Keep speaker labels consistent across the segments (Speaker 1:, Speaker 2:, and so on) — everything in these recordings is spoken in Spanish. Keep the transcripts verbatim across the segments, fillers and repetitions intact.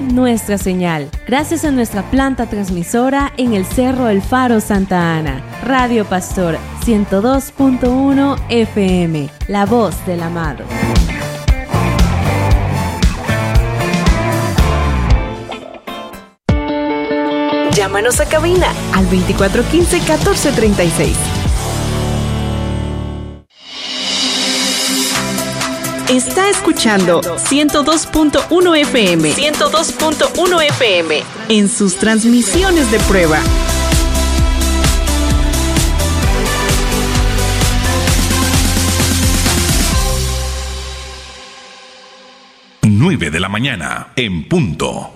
Speaker 1: nuestra señal. Gracias a nuestra planta transmisora en el Cerro El Faro Santa Ana. Radio Pastor ciento dos punto uno F M, la voz del amado.
Speaker 2: Llámanos a cabina al veinticuatro quince, catorce treinta y seis. Está escuchando ciento dos punto uno F M. ciento dos punto uno F M en sus transmisiones de prueba.
Speaker 3: nueve de la mañana en punto.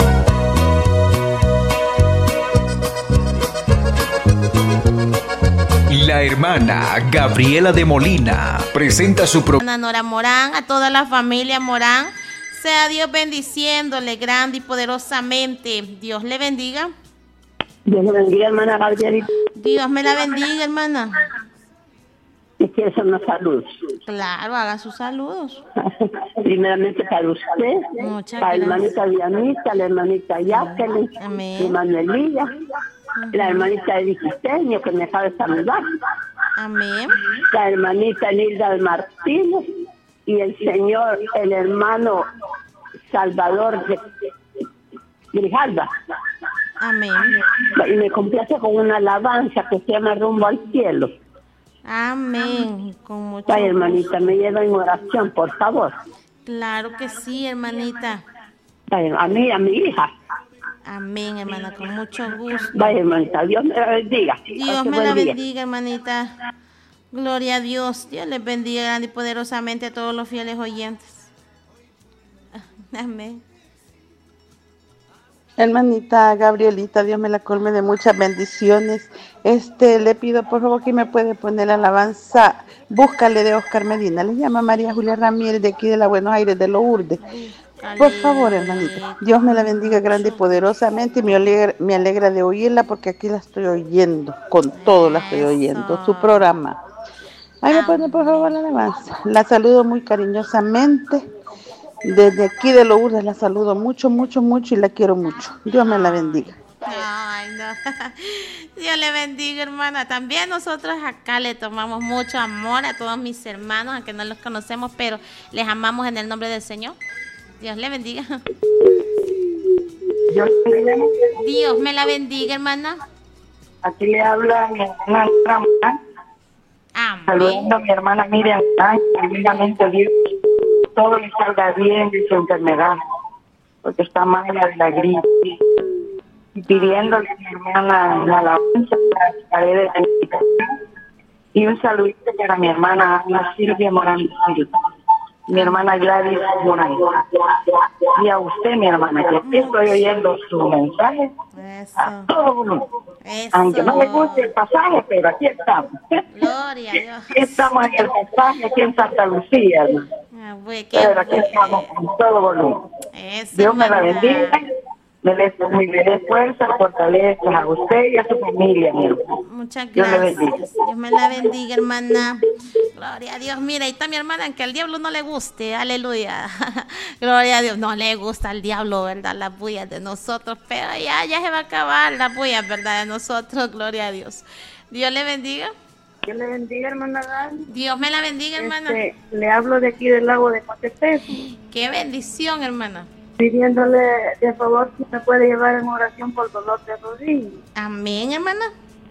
Speaker 3: La hermana Gabriela de Molina presenta su programa.
Speaker 4: Nora Morán, a toda la familia Morán, sea Dios bendiciéndole grande y poderosamente. Dios le bendiga.
Speaker 5: Dios le bendiga, hermana Gabriela.
Speaker 4: Dios me la bendiga, hermana.
Speaker 5: ¿Y quiere hacer unos saludos?
Speaker 4: Claro, haga sus saludos.
Speaker 5: Primeramente para usted,
Speaker 4: Muchas
Speaker 5: para la
Speaker 4: gracias.
Speaker 5: hermanita Dianita, la hermanita Jacqueline,
Speaker 4: Amén.
Speaker 5: la Manuelilla, la hermanita Edith Isteño, que me acaba de saludar,
Speaker 4: Amén.
Speaker 5: la hermanita Nilda Martínez y el señor, el hermano Salvador de Grijalva.
Speaker 4: Amén.
Speaker 5: Y me complace con una alabanza que se llama Rumbo al Cielo.
Speaker 4: Amén. Con mucho
Speaker 5: Ay, hermanita, me lleva en oración, por favor.
Speaker 4: Claro que sí, hermanita.
Speaker 5: Ay, a mí, a mi hija.
Speaker 4: Amén, hermana, con mucho gusto.
Speaker 5: Vaya, hermanita, Dios me la bendiga.
Speaker 4: Dios
Speaker 5: Pase
Speaker 4: me
Speaker 5: buen
Speaker 4: la
Speaker 5: día.
Speaker 4: bendiga, hermanita. Gloria a Dios. Dios les bendiga grande y poderosamente a todos los fieles oyentes. Amén.
Speaker 6: Hermanita Gabrielita, Dios me la colme de muchas bendiciones. Este, le pido por favor que me puede poner la alabanza Búscale de Oscar Medina. Le llama María Julia Ramírez de aquí de la Buenos Aires, de Lourdes. Por favor, hermanita, Dios me la bendiga grande y poderosamente. Me alegra, me alegra de oírla porque aquí la estoy oyendo, con todo la estoy oyendo, su programa. Ahí me pone por favor la alabanza. La saludo muy cariñosamente. Desde aquí de Lourdes la saludo mucho, mucho, mucho y la quiero mucho. Dios me la bendiga.
Speaker 4: Ay, no. Dios le bendiga, hermana. También nosotros acá le tomamos mucho amor a todos mis hermanos, aunque no los conocemos, pero les amamos en el nombre del Señor. Dios le bendiga. Dios me la bendiga, hermana.
Speaker 5: Aquí le habla mi hermana Ramón.
Speaker 4: Amén.
Speaker 5: Saludando a mi hermana Miriam. Ay, primeramente Dios, todo le salga bien de su enfermedad, porque está mala de la gripe. Y pidiéndole a mi hermana la alabanza para las paredes de meditación. Y un saludito para mi hermana Ana Silvia Morán Silva, mi hermana Gladys Morán. Y a usted, mi hermana, que aquí estoy oyendo su mensaje a todo mundo. Aunque no le guste el pasaje, pero aquí estamos.
Speaker 4: Gloria a Dios.
Speaker 5: Aquí estamos en el pasaje, aquí en Santa Lucía, hermano.
Speaker 4: Ah, güey, qué
Speaker 5: Pero aquí
Speaker 4: bueno.
Speaker 5: estamos con todo volumen.
Speaker 4: Eso,
Speaker 5: Dios me la
Speaker 4: hermana.
Speaker 5: bendiga, me dé, me dé fuerza, fortaleza a usted y a su familia, mi hermano.
Speaker 4: Muchas
Speaker 5: Dios le
Speaker 4: gracias.
Speaker 5: bendiga.
Speaker 4: Dios me la bendiga, hermana. Gloria a Dios. Mira, ahí está mi hermana, aunque al diablo no le guste. Aleluya. Gloria a Dios. No le gusta al diablo, ¿verdad? Las bullas de nosotros. Pero ya, ya se va a acabar las bullas, ¿verdad? De nosotros. Gloria a Dios. Dios le bendiga.
Speaker 5: Dios le bendiga, hermana Dani.
Speaker 4: Dios me la bendiga, hermana.
Speaker 5: Este, le hablo de aquí del lago de Coatepec,
Speaker 4: Qué bendición, hermana.
Speaker 5: pidiéndole de favor si me puede llevar en oración por dolor de rodilla.
Speaker 4: Amén, hermana.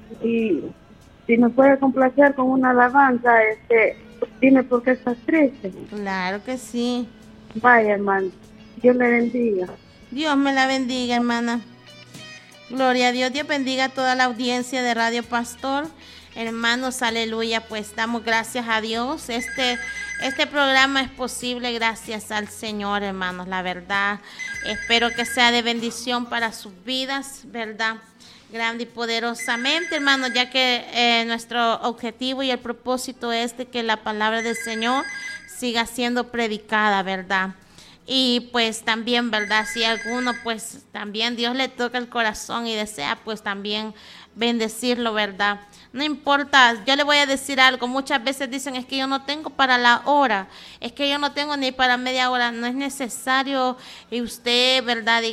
Speaker 5: Y si me puede complacer con una alabanza, este, dime por qué estás triste.
Speaker 4: Claro que sí.
Speaker 5: Vaya, hermano, Dios le bendiga.
Speaker 4: Dios me la bendiga, hermana. Gloria a Dios. Dios bendiga a toda la audiencia de Radio Pastor. Hermanos, aleluya, pues damos gracias a Dios. Este, este programa es posible gracias al Señor, hermanos, la verdad. Espero que sea de bendición para sus vidas, ¿verdad? Grande y poderosamente, hermanos, ya que eh, nuestro objetivo y el propósito es de que la palabra del Señor siga siendo predicada, ¿verdad? Y pues también, ¿verdad? Si alguno, pues también Dios le toca el corazón y desea, pues también bendecirlo, ¿verdad? No importa, yo le voy a decir algo, muchas veces dicen es que yo no tengo para la hora, es que yo no tengo ni para media hora, no es necesario y usted, ¿verdad?